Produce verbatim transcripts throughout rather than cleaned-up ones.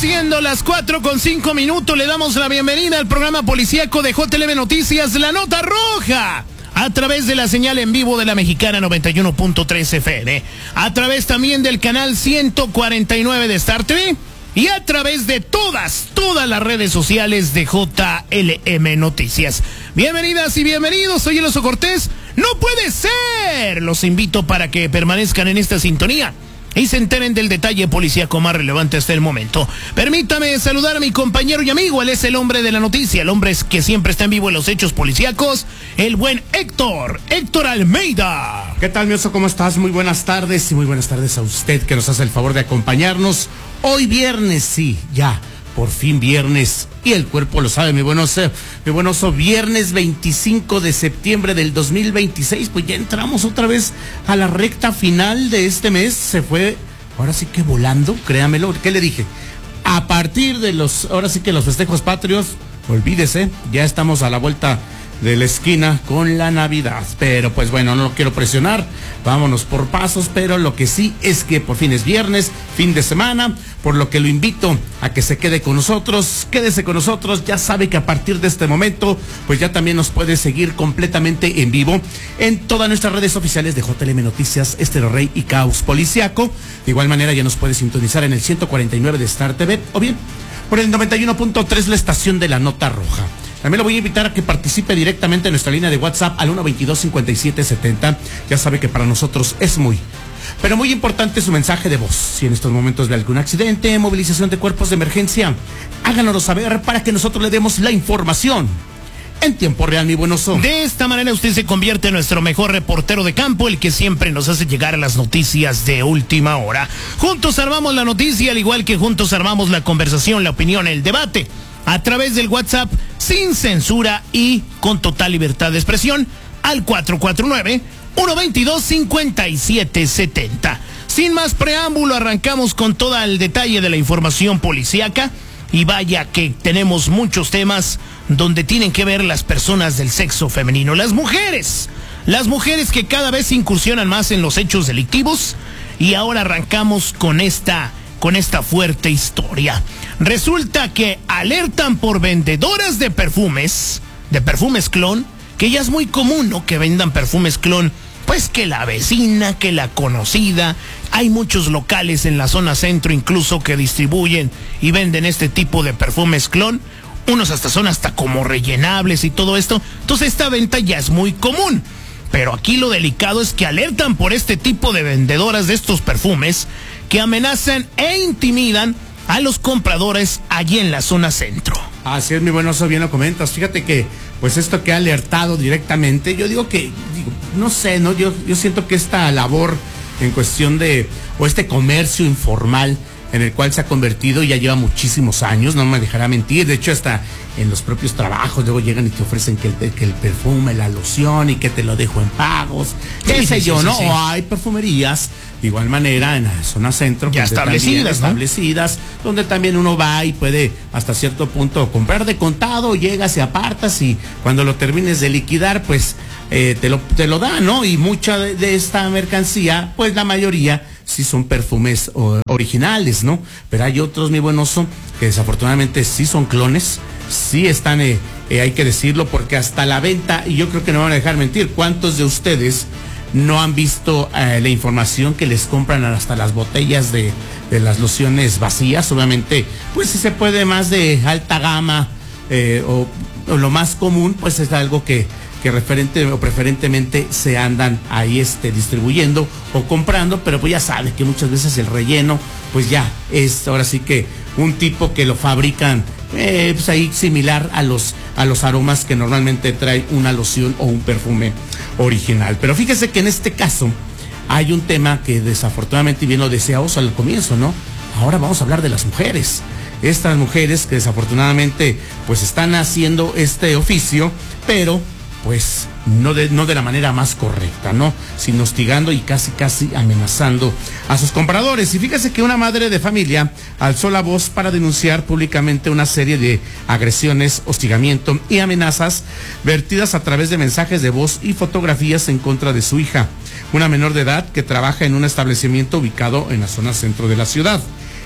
Siendo las cuatro con cinco minutos, le damos la bienvenida al programa policíaco de J L M Noticias, La Nota Roja, a través de la señal en vivo de la Mexicana noventa y uno punto tres F M, a través también del canal ciento cuarenta y nueve de Star T V y a través de todas, todas las redes sociales de J L M Noticias. Bienvenidas y bienvenidos, soy el Oso Cortés. ¡No puede ser! Los invito para que permanezcan en esta sintonía y se enteren del detalle policíaco más relevante hasta el momento. Permítame saludar a mi compañero y amigo, él es el hombre de la noticia, el hombre que siempre está en vivo en los hechos policíacos, el buen Héctor, Héctor Almeida. ¿Qué tal, mi Oso? ¿Cómo estás? Muy buenas tardes y muy buenas tardes a usted que nos hace el favor de acompañarnos. Hoy viernes, sí, ya, por fin viernes, y el cuerpo lo sabe, mi buen oso, mi buen oso, viernes veinticinco de septiembre del dos mil veintiséis, pues ya entramos otra vez a la recta final de este mes, se fue, ahora sí que volando, créamelo, ¿qué le dije? A partir de los, ahora sí que los festejos patrios, olvídese, ya estamos a la vuelta de la esquina con la Navidad, pero pues bueno, no lo quiero presionar, vámonos por pasos, pero lo que sí es que por fin es viernes, fin de semana, por lo que lo invito a que se quede con nosotros, quédese con nosotros, ya sabe que a partir de este momento, pues ya también nos puede seguir completamente en vivo en todas nuestras redes oficiales de J L M Noticias, Estéreo Rey y Caos Policiaco. De igual manera ya nos puede sintonizar en el ciento cuarenta y nueve de Star T V o bien por el noventa y uno punto tres, la estación de La Nota Roja. También lo voy a invitar a que participe directamente en nuestra línea de WhatsApp al uno veintidós cincuenta y siete setenta. Ya sabe que para nosotros es muy, pero muy importante su mensaje de voz. Si en estos momentos ve algún accidente, movilización de cuerpos de emergencia, háganoslo saber para que nosotros le demos la información en tiempo real, mi buen oso. De esta manera usted se convierte en nuestro mejor reportero de campo, el que siempre nos hace llegar a las noticias de última hora. Juntos armamos la noticia, al igual que juntos armamos la conversación, la opinión, el debate, a través del WhatsApp, sin censura y con total libertad de expresión, al cuatro cuatro nueve, uno veintidós cincuenta y siete setenta. Sin más preámbulo, arrancamos con todo el detalle de la información policíaca. Y vaya que tenemos muchos temas donde tienen que ver las personas del sexo femenino, las mujeres. Las mujeres que cada vez incursionan más en los hechos delictivos. Y ahora arrancamos con esta, con esta fuerte historia. Resulta que alertan por vendedoras de perfumes, de perfumes clon, que ya es muy común, ¿no?, que vendan perfumes clon. Pues que la vecina, que la conocida. Hay muchos locales en la zona centro incluso que distribuyen y venden este tipo de perfumes clon. Unos hasta son hasta como rellenables y todo esto. Entonces esta venta ya es muy común. Pero aquí lo delicado es que alertan por este tipo de vendedoras de estos perfumes que amenazan e intimidan a los compradores allí en la zona centro. Así es, mi buen oso, bien lo comentas. Fíjate que, pues esto que ha alertado directamente, yo digo que, digo, no sé, no, yo, yo siento que esta labor en cuestión de, o este comercio informal en el cual se ha convertido, ya lleva muchísimos años, no me dejará mentir. De hecho, hasta en los propios trabajos luego llegan y te ofrecen que el, que el perfume, la loción, y que te lo dejo en pagos, qué sí, sé sí, yo, sí, ¿no? Sí. O hay perfumerías de igual manera en la zona centro, ya establecidas, ¿no? establecidas, donde también uno va y puede hasta cierto punto comprar de contado, llegas y apartas, y cuando lo termines de liquidar, pues eh, te lo te lo da, ¿no? Y mucha de, de esta mercancía, pues la mayoría sí son perfumes o, originales, ¿no? Pero hay otros, mi buen oso, que desafortunadamente sí son clones, sí están, eh, eh, hay que decirlo, porque hasta la venta, y yo creo que no me van a dejar mentir, ¿cuántos de ustedes no han visto eh, la información que les compran hasta las botellas de, de las lociones vacías? Obviamente, pues si se puede más de alta gama, eh, o, o lo más común, pues es algo que que referente o preferentemente se andan ahí este distribuyendo o comprando, pero pues ya sabe que muchas veces el relleno pues ya es ahora sí que un tipo que lo fabrican eh, pues ahí similar a los a los aromas que normalmente trae una loción o un perfume original. Pero fíjese que en este caso hay un tema que desafortunadamente, y bien lo deseamos al comienzo, ¿no? Ahora vamos a hablar de las mujeres. Estas mujeres que desafortunadamente pues están haciendo este oficio, pero pues no de, no de la manera más correcta, ¿no? Sino hostigando y casi casi amenazando a sus compradores. Y fíjese que una madre de familia alzó la voz para denunciar públicamente una serie de agresiones, hostigamiento y amenazas vertidas a través de mensajes de voz y fotografías en contra de su hija, una menor de edad que trabaja en un establecimiento ubicado en la zona centro de la ciudad.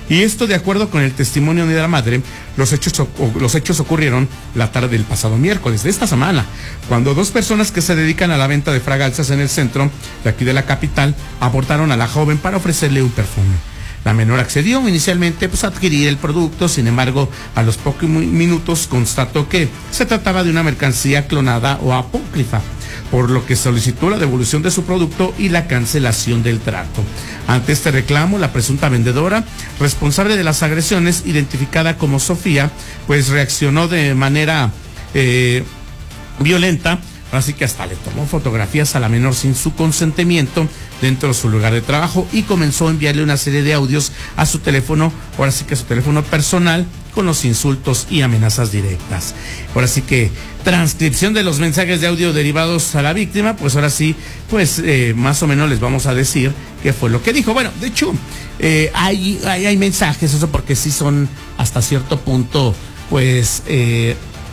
Y esto de acuerdo con el testimonio de la madre, los hechos, los hechos ocurrieron la tarde del pasado miércoles de esta semana, cuando dos personas que se dedican a la venta de fragancias en el centro de aquí de la capital abordaron a la joven para ofrecerle un perfume. La menor accedió inicialmente pues, a adquirir el producto, sin embargo, a los pocos minutos constató que se trataba de una mercancía clonada o apócrifa, por lo que solicitó la devolución de su producto y la cancelación del trato. Ante este reclamo, la presunta vendedora, responsable de las agresiones, identificada como Sofía, pues reaccionó de manera eh, violenta. Así que hasta le tomó fotografías a la menor sin su consentimiento dentro de su lugar de trabajo y comenzó a enviarle una serie de audios a su teléfono, ahora sí que a su teléfono personal, con los insultos y amenazas directas. Ahora sí que transcripción de los mensajes de audio derivados a la víctima, pues ahora sí, pues eh, más o menos les vamos a decir qué fue lo que dijo. Bueno, de hecho, eh, hay, hay, hay mensajes, eso porque sí son hasta cierto punto, pues, eh,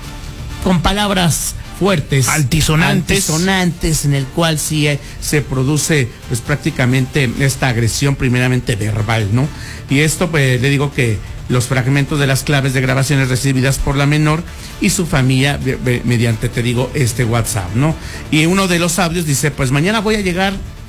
con palabras fuertes, altisonantes, altisonantes en el cual sí eh, se produce pues prácticamente esta agresión primeramente verbal, ¿no? Y esto pues le digo que los fragmentos de las claves de grabaciones recibidas por la menor y su familia be, be, mediante, te digo, este WhatsApp, ¿no? Y uno de los audios dice, pues mañana voy a llegar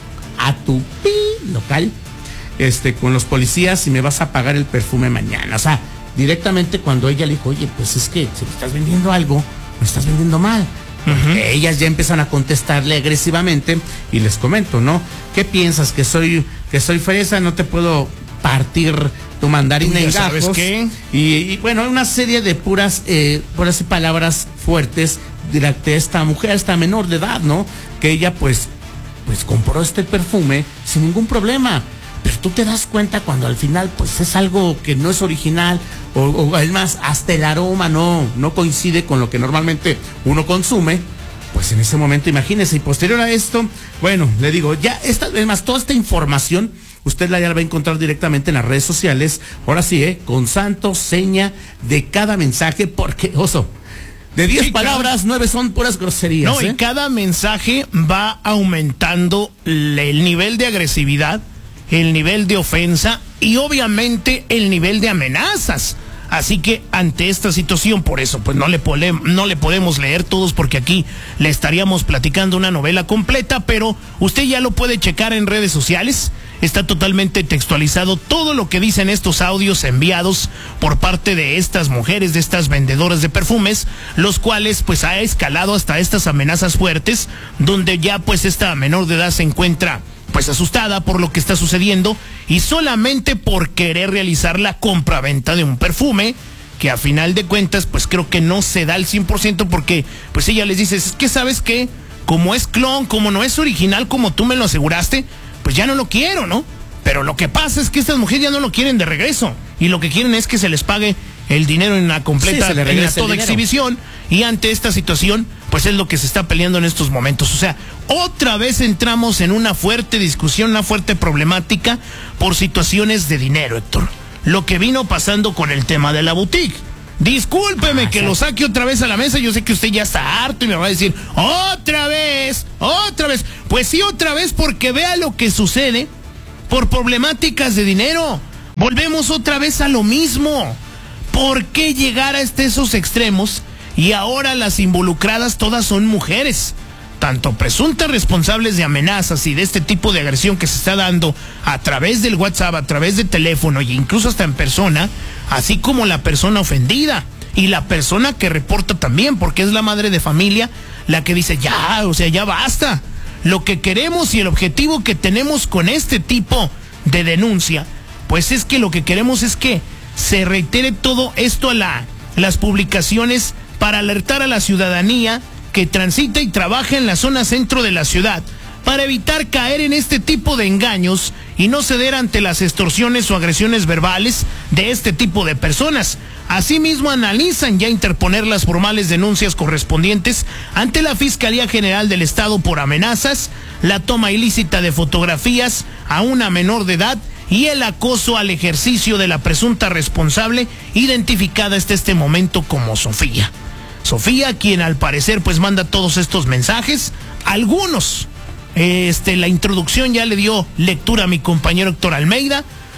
a tu pi local, este, con los policías y me vas a pagar el perfume mañana. O sea, directamente cuando ella le dijo, oye, pues es que si me estás vendiendo algo, me estás vendiendo mal. Uh-huh. Ellas ya empiezan a contestarle agresivamente y les comento, ¿no? ¿Qué piensas? ¿Que soy que soy fresa? No te puedo partir tu mandarina en gajos. ¿Sabes qué? Y, y bueno, una serie de puras, eh, puras palabras fuertes de esta mujer, esta menor de edad, ¿no? Que ella pues, pues compró este perfume sin ningún problema. Pero tú te das cuenta cuando al final pues es algo que no es original o, o además hasta el aroma no, no coincide con lo que normalmente uno consume, pues en ese momento imagínese. Y posterior a esto, bueno, le digo, ya esta, además toda esta información usted la ya la va a encontrar directamente en las redes sociales, ahora sí, ¿eh? Con santo, seña de cada mensaje, porque, oso, de diez sí, palabras, cada... nueve son puras groserías. No, ¿eh? Y cada mensaje va aumentando el nivel de agresividad, el nivel de ofensa y obviamente el nivel de amenazas. Así que ante esta situación, por eso pues no le, pole, no le podemos leer todos porque aquí le estaríamos platicando una novela completa, pero usted ya lo puede checar en redes sociales. Está totalmente textualizado todo lo que dicen estos audios enviados por parte de estas mujeres, de estas vendedoras de perfumes, los cuales pues ha escalado hasta estas amenazas fuertes, donde ya pues esta menor de edad se encuentra pues asustada por lo que está sucediendo y solamente por querer realizar la compraventa de un perfume que a final de cuentas pues creo que no se da al cien por ciento porque pues ella les dice, es que sabes que como es clon, como no es original como tú me lo aseguraste, pues ya no lo quiero, ¿no? Pero lo que pasa es que estas mujeres ya no lo quieren de regreso y lo que quieren es que se les pague el dinero en la completa, sí, en la toda exhibición, y ante esta situación pues es lo que se está peleando en estos momentos. O sea, otra vez entramos en una fuerte discusión, una fuerte problemática por situaciones de dinero, Héctor. Lo que vino pasando con el tema de la boutique. Discúlpeme ah, que sí. lo saque otra vez a la mesa, yo sé que usted ya está harto y me va a decir, otra vez, otra vez. Pues sí, otra vez, porque vea lo que sucede por problemáticas de dinero. Volvemos otra vez a lo mismo. ¿Por qué llegar a esos extremos? Y ahora las involucradas todas son mujeres, tanto presuntas responsables de amenazas y de este tipo de agresión que se está dando a través del WhatsApp, a través de teléfono e incluso hasta en persona, así como la persona ofendida y la persona que reporta también, porque es la madre de familia la que dice ya, o sea, ya basta. Lo que queremos y el objetivo que tenemos con este tipo de denuncia, pues es que lo que queremos es que se reitere todo esto a la, las publicaciones para alertar a la ciudadanía que transita y trabaja en la zona centro de la ciudad, para evitar caer en este tipo de engaños y no ceder ante las extorsiones o agresiones verbales de este tipo de personas. Asimismo, analizan ya interponer las formales denuncias correspondientes ante la Fiscalía General del Estado por amenazas, la toma ilícita de fotografías a una menor de edad y el acoso al ejercicio de la presunta responsable, identificada hasta este momento como Sofía. Sofía, quien al parecer pues manda todos estos mensajes, algunos, este, la introducción ya le dio lectura a mi compañero Héctor Almeida,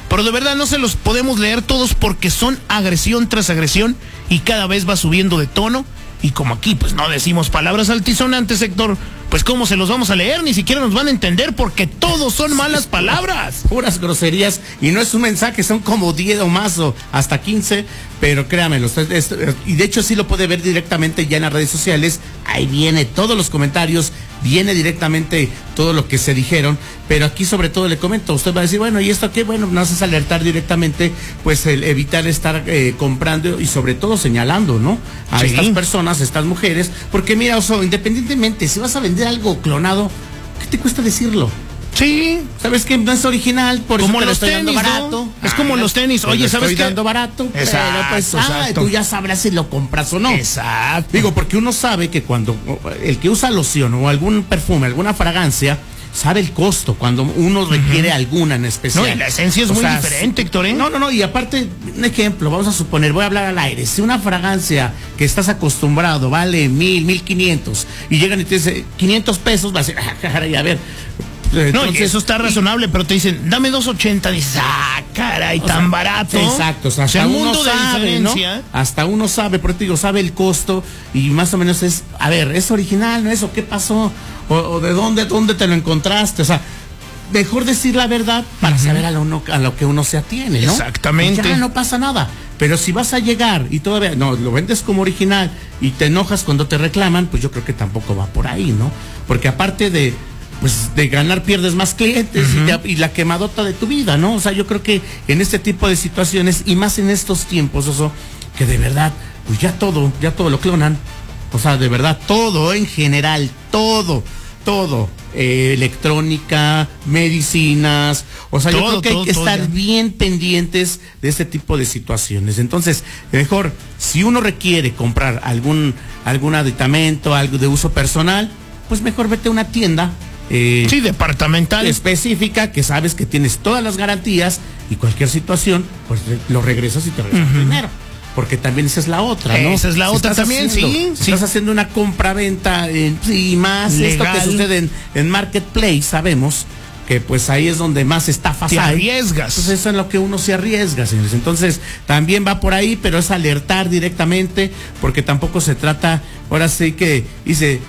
pero de verdad no se los podemos leer todos porque son agresión tras agresión y cada vez va subiendo de tono. Y como aquí pues no decimos palabras altisonantes, Héctor, pues cómo se los vamos a leer, ni siquiera nos van a entender porque todos son malas palabras. Puras groserías, y no es un mensaje, son como diez o más o hasta quince, pero créamelo, usted, es, y de hecho sí lo puede ver directamente ya en las redes sociales, ahí viene todos los comentarios, viene directamente todo lo que se dijeron, pero aquí sobre todo le comento, usted va a decir, bueno, ¿y esto qué? Bueno, nos hace alertar directamente, pues el evitar estar eh, comprando y sobre todo señalando, ¿no? A sí. estas personas, a estas mujeres, porque mira, Oso, independientemente, si vas a vender algo clonado, ¿qué te cuesta decirlo? Sí. ¿Sabes que no es original? Por como eso te los lo estoy tenis, dando barato. ¿no? Es como ah, los tenis. Oye, ¿sabes qué? Estoy dando barato, exacto, pero pues, ah, tú ya sabrás si lo compras o no. Exacto. Digo, porque uno sabe que cuando el que usa loción o algún perfume, alguna fragancia, sabe el costo cuando uno requiere uh-huh. alguna en especial. No, y la esencia es o muy sea, diferente, Héctor, ¿eh? No, no, no, y aparte, un ejemplo, vamos a suponer, voy a hablar al aire, si una fragancia que estás acostumbrado vale mil, mil quinientos, y llegan y te dicen quinientos pesos, vas a decir, ah, caray, a ver. Entonces, no, y eso está razonable, y, pero te dicen, dame dos ochenta, dices, ah, caray, tan sea, barato. Exacto, o sea, hasta o sea, uno mundo sabe, de diferencia. ¿no? Hasta uno sabe, por eso te digo, sabe el costo, y más o menos es, a ver, ¿es original, no es? ¿O qué pasó? O, o de dónde, dónde te lo encontraste, o sea, mejor decir la verdad para uh-huh. saber a lo, uno, a lo que uno se atiene, ¿no? Exactamente. Ya no pasa nada. Pero si vas a llegar y todavía no lo vendes como original y te enojas cuando te reclaman, pues yo creo que tampoco va por ahí, ¿no? Porque aparte de pues de ganar pierdes más clientes uh-huh. y, te, y la quemadota de tu vida, ¿no? O sea, yo creo que en este tipo de situaciones y más en estos tiempos, Oso, que de verdad, pues ya todo, ya todo lo clonan. O sea, de verdad, todo en general, todo, todo. Eh, electrónica, medicinas, o sea, todo, yo creo que todo, hay que estar ya. bien pendientes de este tipo de situaciones. Entonces, mejor, si uno requiere comprar algún, algún aditamento, algo de uso personal, pues mejor vete a una tienda. Eh, sí, departamental. Específica, que sabes que tienes todas las garantías y cualquier situación, pues lo regresas y te regresas uh-huh. dinero. Porque también esa es la otra, ¿no? Esa es la si otra también, haciendo, sí. Si sí. estás haciendo una compra-venta y sí, más legal. Esto que sucede en, en Marketplace, sabemos que pues ahí es donde más estafas te hay. arriesgas. Entonces eso es lo que uno se arriesga, señores. Entonces también va por ahí, pero es alertar directamente, porque tampoco se trata, ahora sí que dice,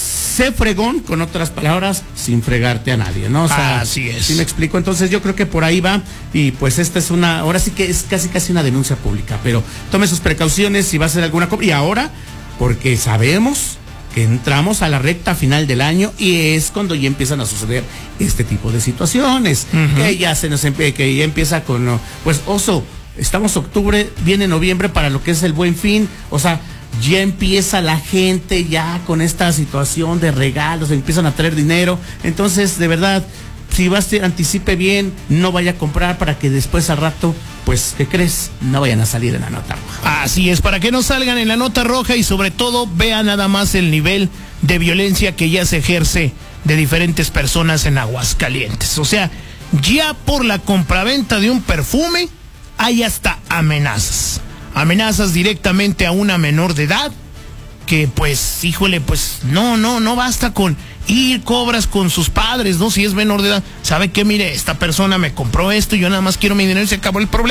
sé fregón, con otras palabras, sin fregarte a nadie, ¿no? O sea, así es. ¿Sí me explico? Entonces yo creo que por ahí va, y pues esta es una, ahora sí que es casi casi una denuncia pública, pero tome sus precauciones si va a hacer alguna compra. Y ahora, porque sabemos que entramos a la recta final del año y es cuando ya empiezan a suceder este tipo de situaciones, uh-huh. que ya se nos empie- que ya empieza con, pues, Oso, estamos octubre, viene noviembre para lo que es el Buen Fin, o sea, ya empieza la gente ya con esta situación de regalos, empiezan a traer dinero, entonces de verdad, si vas a anticipe bien, no vaya a comprar para que después al rato, pues, ¿qué crees? No vayan a salir en la nota roja. Así es, para que no salgan en la nota roja y sobre todo vean nada más el nivel de violencia que ya se ejerce de diferentes personas en Aguascalientes. O sea, ya por la compraventa de un perfume hay hasta amenazas. Amenazas directamente a una menor de edad que pues, híjole, pues no, no, no basta con ir, cobras con sus padres, ¿no? Si es menor de edad, ¿sabe qué? Mire, esta persona me compró esto y yo nada más quiero mi dinero y se acabó el problema.